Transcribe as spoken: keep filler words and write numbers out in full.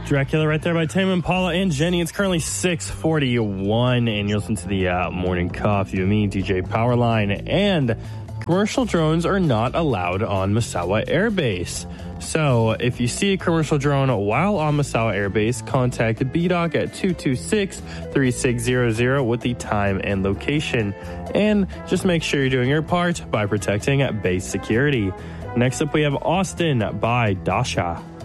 Dracula right there by Tame Impala and Jenny. It's currently six forty-one, and you're listening to the uh, Morning Coffee with me, D J Powerline. And commercial drones are not allowed on Misawa Air Base. So if you see a commercial drone while on Misawa Air Base, contact B D O C at two two six, three six zero zero with the time and location. And just make sure you're doing your part by protecting base security. Next up, we have Austin by Dasha.